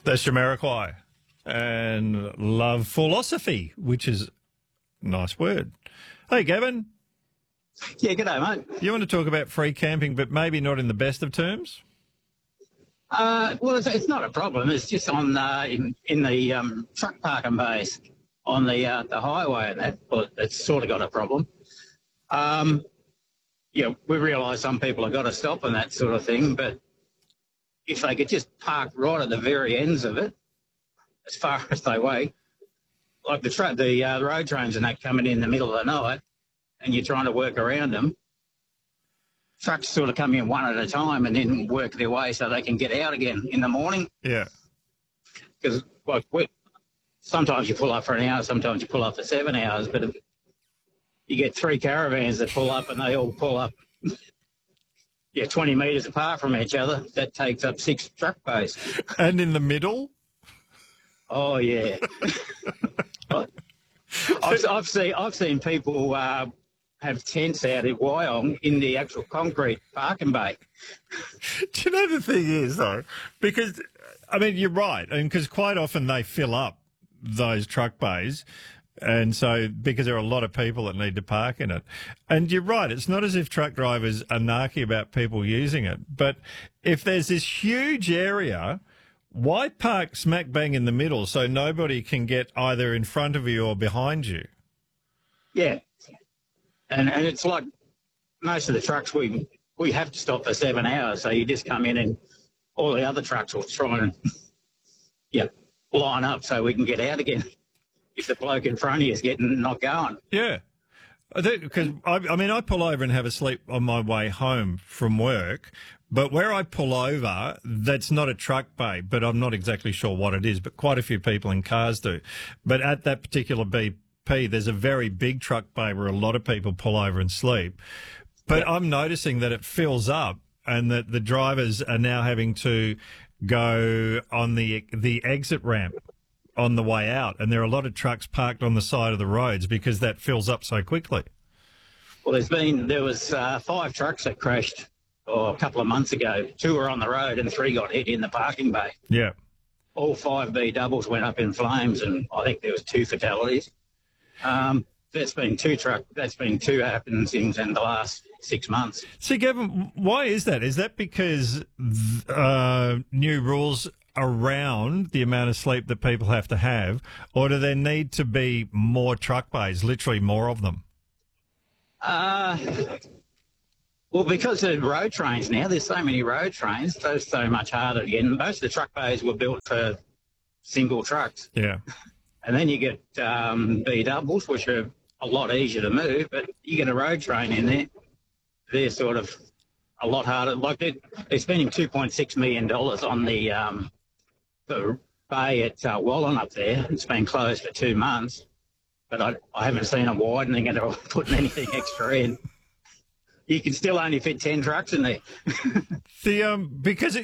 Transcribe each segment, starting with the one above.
That's Jamiroquai. And love philosophy, which is a nice word. Hey, Gavin. Yeah, g'day, mate. You want to talk about free camping, but maybe not in the best of terms? Well, it's not a problem. It's just on in the truck parking bays on the highway and that. Well, it's sort of got a problem. We realise some people have got to stop and that sort of thing, but if they could just park right at the very ends of it, as far as they wait, like the road trains and that coming in the middle of the night, and you're trying to work around them. Trucks sort of come in one at a time and then work their way so they can get out again in the morning. Yeah. Because sometimes you pull up for an hour, sometimes you pull up for 7 hours, but if you get three caravans that pull up and they all pull up 20 metres apart from each other, that takes up 6 truck bays. And in the middle? Oh, yeah. I've seen people have tents out in Wyong in the actual concrete parking bay. Do you know the thing is, though? Because, I mean, you're right. Because quite often they fill up those truck bays. And so, because there are a lot of people that need to park in it. And you're right, it's not as if truck drivers are narky about people using it. But if there's this huge area, why park smack bang in the middle so nobody can get either in front of you or behind you? Yeah. And it's like most of the trucks, we have to stop for 7 hours. So you just come in and all the other trucks will try and line up so we can get out again if the bloke in front of you is not going. Yeah. Because, I pull over and have a sleep on my way home from work, but where I pull over, that's not a truck bay, but I'm not exactly sure what it is, but quite a few people in cars do. But at that particular BP, there's a very big truck bay where a lot of people pull over and sleep. But I'm noticing that it fills up and that the drivers are now having to go on the exit ramp on the way out. And there are a lot of trucks parked on the side of the roads because that fills up so quickly. Well, there was 5 trucks that crashed a couple of months ago. 2 were on the road and 3 got hit in the parking bay. Yeah. All 5 B doubles went up in flames and I think there was 2 fatalities. That's been 2 happenings in the last 6 months. See, Gavin, why is that? Is that because new rules around the amount of sleep that people have to have, or do there need to be more truck bays, literally more of them? Well, because of road trains now, there's so many road trains, they're so much harder to get. And most of the truck bays were built for single trucks. Yeah. And then you get B doubles, which are a lot easier to move, but you get a road train in there, they're sort of a lot harder. Like they're spending $2.6 million on the bay at Wallen up there. It's been closed for 2 months, but I haven't seen them widening it or putting anything extra in. You can still only fit 10 trucks in there. Because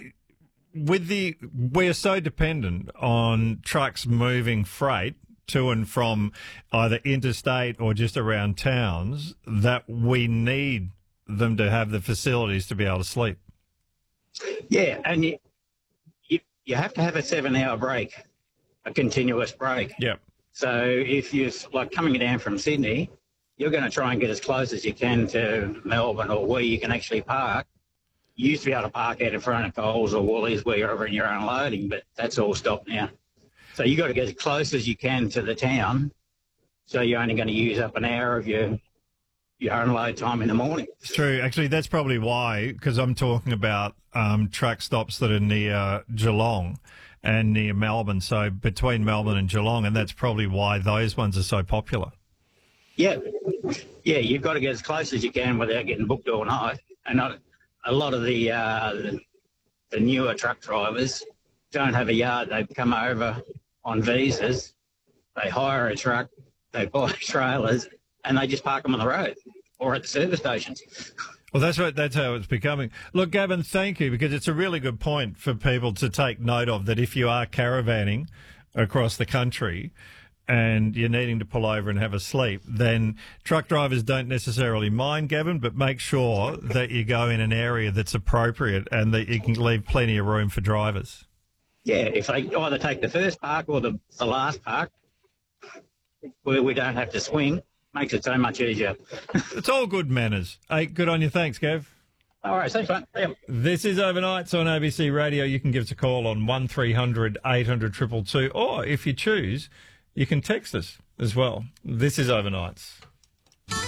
we're so dependent on trucks moving freight to and from either interstate or just around towns that we need them to have the facilities to be able to sleep. Yeah, and you have to have a 7-hour break, a continuous break. Yeah. So if you're like coming down from Sydney, you're going to try and get as close as you can to Melbourne or where you can actually park. You used to be able to park out in front of Coles or Woolies where you're over in your own loading, but that's all stopped now. So you've got to get as close as you can to the town, so you're only going to use up an hour of your unload time in the morning. It's true. Actually, that's probably why, because I'm talking about truck stops that are near Geelong and near Melbourne, so between Melbourne and Geelong, and that's probably why those ones are so popular. Yeah, you've got to get as close as you can without getting booked all night. And a lot of the newer truck drivers don't have a yard. They come over on visas, they hire a truck, they buy trailers, and they just park them on the road or at the service stations. Well, that's how it's becoming. Look, Gavin, thank you, because it's a really good point for people to take note of, that if you are caravanning across the country and you're needing to pull over and have a sleep, then truck drivers don't necessarily mind, Gavin, but make sure that you go in an area that's appropriate and that you can leave plenty of room for drivers. Yeah, if they either take the first park or the last park, where we don't have to swing, makes it so much easier. It's all good manners. Hey, good on you. Thanks, Gav. All right, thanks, mate. Yeah. This is Overnights on ABC Radio. You can give us a call on 1300 800 222, or if you choose, you can text us as well. This is Overnights.